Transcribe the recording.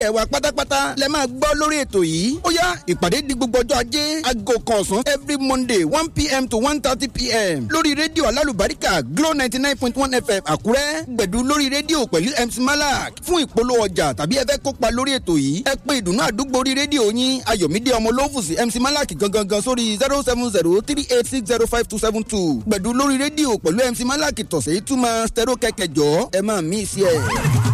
ẹ̀wà pátápátá lẹ máa gbọ́ lórí ètò yìí. Ó yá ìpàdé di gbogbo ọjọ́ ajé aago kan ọ̀sán every Monday 1 p.m. to 1:30 p.m. lórí rédíò alálùbáríkà Glo 99.1 FM Àkúrẹ́. Gbẹ̀du lórí rédíò pẹ̀lú MC Malak. Fún ìpolówó ọjà tàbí ẹ fẹ́ kópa lórí ètò yìí ẹ pé ìdùnnú àdúgbò orí rédíò yín Ayọ̀mídé Ọmọlófùsì MC Malak gangan sórí 07038665272. Gbẹ̀du lórí rédíò pẹ̀lú MC Malak tọ̀sẹ̀ ìtumọ̀ stẹ́rọ̀ kẹ̀kẹ́ jọ ẹ máa mí sí ẹ̀.